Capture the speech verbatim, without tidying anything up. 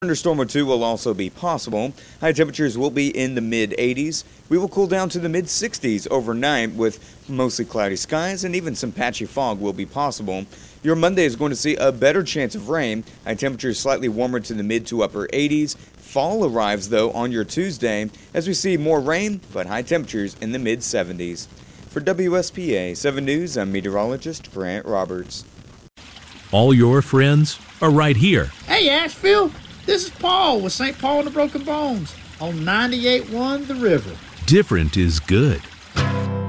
Thunderstorm or two will also be possible. High temperatures will be in the mid eighties. We will cool down to the mid sixties overnight with mostly cloudy skies, and even some patchy fog will be possible. Your Monday is going to see a better chance of rain. High temperatures slightly warmer to the mid to upper eighties. Fall arrives, though, on your Tuesday as we see more rain, but high temperatures in the mid seventies. For W S P A seven News, I'm meteorologist Grant Roberts. All your friends are right here. Hey, Asheville. This is Paul with Saint Paul and the Broken Bones on ninety-eight point one The River. Different is good.